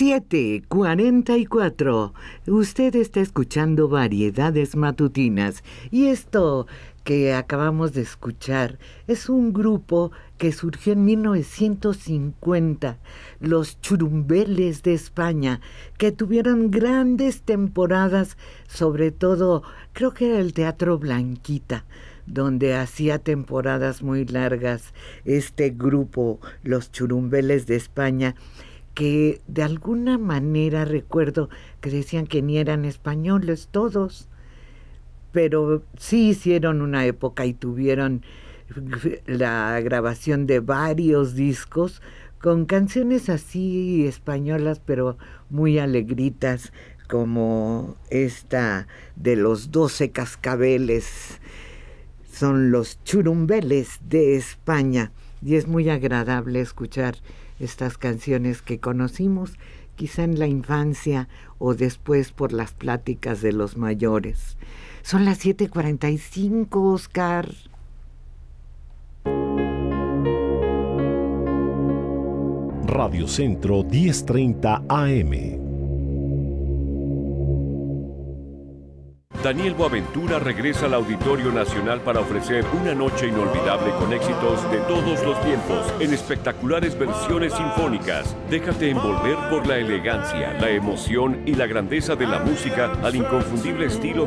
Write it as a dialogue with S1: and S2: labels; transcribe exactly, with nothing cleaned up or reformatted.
S1: siete cuarenta y cuatro. Usted está escuchando Variedades Matutinas y esto que acabamos de escuchar es un grupo que surgió en mil novecientos cincuenta, los Churumbeles de España, que tuvieron grandes temporadas, sobre todo creo que era el Teatro Blanquita, donde hacía temporadas muy largas este grupo, los Churumbeles de España, que de alguna manera recuerdo que decían que ni eran españoles todos, pero sí hicieron una época y tuvieron la grabación de varios discos con canciones así españolas, pero muy alegritas, como esta de los doce cascabeles. Son los Churumbeles de España y es muy agradable escuchar estas canciones que conocimos quizá en la infancia o después por las pláticas de los mayores. Son las siete cuarenta y cinco, Oscar.
S2: Radio Centro diez treinta A M.
S3: Daniel Boaventura regresa al Auditorio Nacional para ofrecer una noche inolvidable con éxitos de todos los tiempos en espectaculares versiones sinfónicas. Déjate envolver por la elegancia, la emoción y la grandeza de la música al inconfundible estilo